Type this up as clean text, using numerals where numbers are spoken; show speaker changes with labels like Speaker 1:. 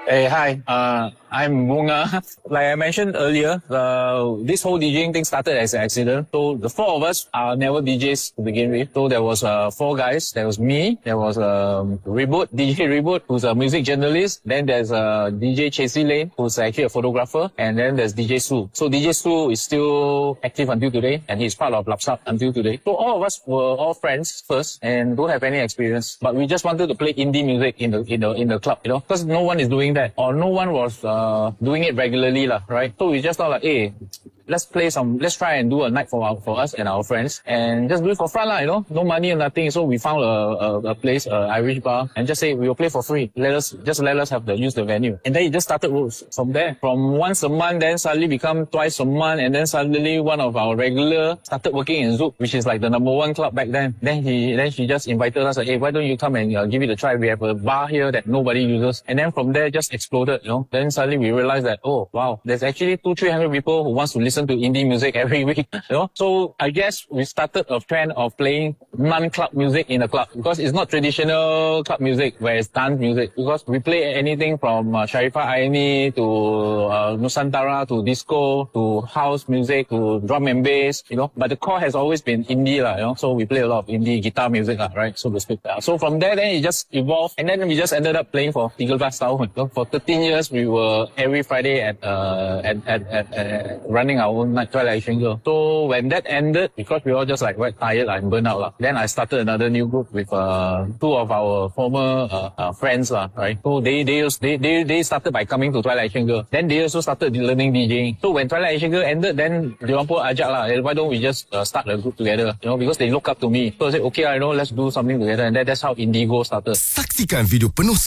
Speaker 1: Hey, hi. I'm Bunga. Like I mentioned earlier, this whole DJing thing started as an accident. So the four of us are never DJs to begin with. So there was four guys. There was me. There was Reboot, DJ Reboot, who's a music journalist. Then there's DJ Chasey Lane, who's actually a photographer. And then there's DJ Su. So DJ Su is still active until today, and he's part of Lapsap until today. So all of us were all friends first and don't have any experience. But we just wanted to play indie music in the club, you know, because no one is doing that, or no one was doing it regularly, right? So we just thought like, hey, let's try and do a night for us and our friends, and just do it for fun, you know, no money or nothing. So we found a place, Irish bar, and just say we'll play for free. Let us use the venue, and then it just started from there. From once a month, then suddenly become twice a month, and then suddenly one of our regular started working in Zouk, which is like the number one club back then. Then she just invited us, like, hey, why don't you come and give it a try? We have a bar here that nobody uses, and then from there just exploded, you know. Then suddenly we realized that, oh wow, there's actually 200-300 people who wants to listen to indie music every week, you know. So I guess we started a trend of playing non-club music in the club, because it's not traditional club music where it's dance music, because we play anything from Sharifah Aini to Nusantara to disco to house music to drum and bass, you know. But the core has always been indie, you know. So we play a lot of indie guitar music, right, so to speak. So from there, then it just evolved, and then we just ended up playing for 13 tahun. So for 13 years, we were every Friday at running our own night, Twilight Asian Girl. So when that ended, because we all just like quite tired and burnt out, then I started another new group with two of our former friends, right. So they started by coming to Twilight Asian Girl. Then they also started learning DJing. So when Twilight Asian Girl ended, then diorang pun ajak why don't we just start a group together, you know, because they look up to me. So I said, okay, I know, let's do something together, and that's how Indigo started.
Speaker 2: Saksikan video penuh